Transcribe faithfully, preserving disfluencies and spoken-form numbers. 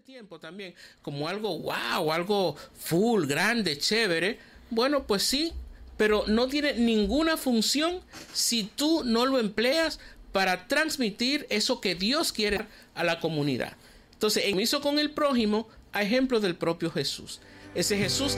tiempo también como algo wow, algo full, grande, chévere. Bueno, pues sí, pero no tiene ninguna función si tú no lo empleas para transmitir eso que Dios quiere a la comunidad. Entonces, en compromiso con el prójimo, a ejemplo del propio Jesús. Ese Jesús